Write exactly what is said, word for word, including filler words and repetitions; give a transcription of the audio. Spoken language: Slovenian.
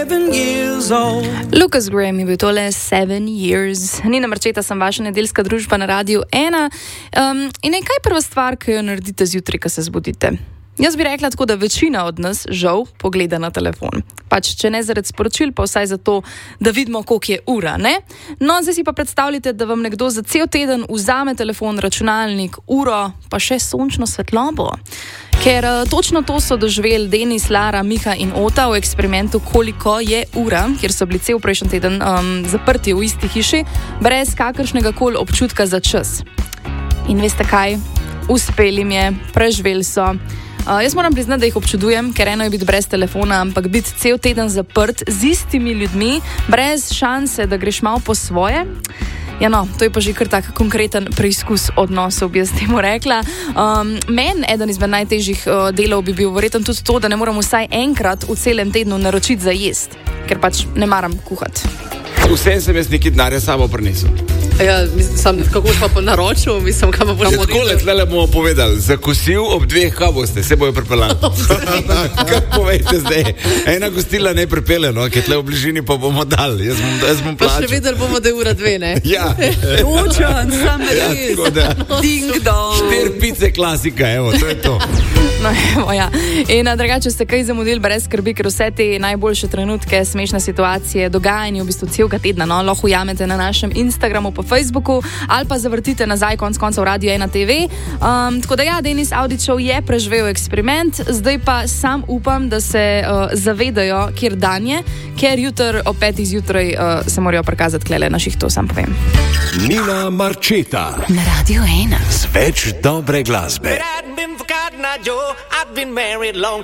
seven years old. Lucas Graham je bil tole Seven Years. Nina Marčeta, sem vaša nedeljska družba na Radiu ena. Um, in nekaj prva stvar, ki jo naredite zjutraj, ko se zbudite. Jaz bi rekla tako, da večina od nas, žal, pogleda na telefon. Pač, če ne zaradi sporočil, pa vsaj zato, da vidimo, koliko je ura, ne? No, zdaj si pa predstavljate, da vam nekdo za cel teden vzame telefon, računalnik, uro, pa še sončno svetlobo. Ker uh, točno to so doživeli Denis, Lara, Miha in Ota v eksperimentu Koliko je ura, kjer so bili cel prejšnji teden um, zaprti v isti hiši, brez kakršnega koli občutka za čas. In veste kaj? Uspeli jim je, preživeli so. Uh, jaz moram priznati, da jih občudujem, ker eno je biti brez telefona, ampak biti cel teden zaprt z istimi ljudmi, brez šanse, da greš malo po svoje. Ja, no, to je pa že kar tak konkreten preizkus odnosov, bi jaz temu rekla. Um, Meni eden izmed najtežjih uh, delov bi bil verjetno tudi to, da ne moram vsaj enkrat v celem tednu naročiti za jest, ker pač ne maram kuhati. Vsem sem jaz nekaj denarja samo prinesel. Ja, mislim, kako boš pa po naročil, mislim, kam boš model. Tako le tlele bomo povedali, zakosil ob dveh, kaj boste, se bojo pripeljali. Kaj povejte zdaj? Ena gostila ne pripelje, no, ki tle v bližini pa bomo dali, jaz bom, jaz bom plačal. Pa še videli bomo, da je ura dve, ne? Ja. Učan, sam ja, res. Ding dong. Štir pice klasika, evo, to je to. No, evo, ja. In drugače ste kaj zamudili brez skrbi, ker vse te najboljše trenutke, smešne situacije, dogajanje v bistvu celega tedna, no, lahko ujamete na našem Instagramu, po Facebooku ali pa zavrtite nazaj konc koncev Radio ena te ve. Um, tako da ja, Denis Avdićev je preživel eksperiment, zdaj pa sam upam, da se uh, zavedajo, kjer dan je, ker jutr ob petih zjutraj uh, se morajo prikazati klele na šihtu, sam povem. Nina Marčeta na Radio ena. Z več dobre glasbe.